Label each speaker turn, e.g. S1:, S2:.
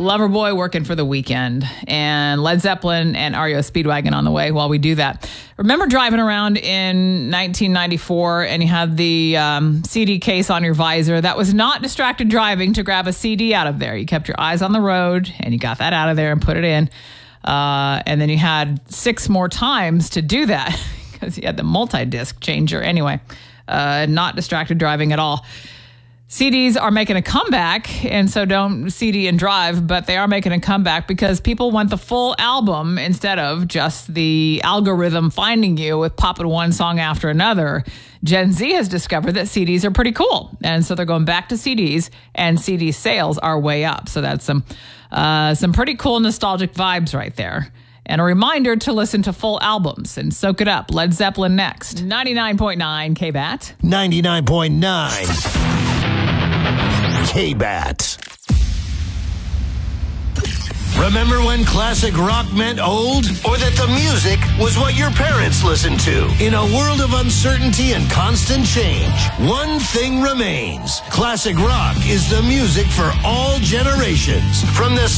S1: Loverboy, Working for the Weekend, and Led Zeppelin and REO Speedwagon on the way while we do that. Remember driving around in 1994 and you had the CD case on your visor? That was not distracted driving to grab a CD out of there. You kept your eyes on the road and you got that out of there and put it in. And then you had 6 more times to do that because you had the multi-disc changer. Anyway, not distracted driving at all. CDs are making a comeback, and so don't CD and drive, but they are making a comeback because people want the full album instead of just the algorithm finding you with popping one song after another. Gen Z has discovered that CDs are pretty cool, and so they're going back to CDs, and CD sales are way up. So that's some pretty cool nostalgic vibes right there. And a reminder to listen to full albums and soak it up. Led Zeppelin next. 99.9 KBAT.
S2: 99.9 KBAT. Remember when classic rock meant old? Or that the music was what your parents listened to? In a world of uncertainty and constant change, one thing remains. Classic rock is the music for all generations. From the